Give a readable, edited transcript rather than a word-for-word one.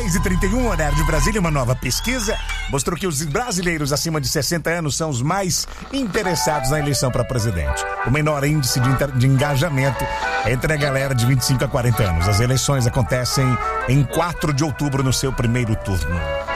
6h31, horário de Brasília, uma nova pesquisa mostrou que os brasileiros acima de 60 anos são os mais interessados na eleição para presidente. O menor índice de engajamento entre a galera de 25 a 40 anos. As eleições acontecem em 4 de outubro no seu primeiro turno.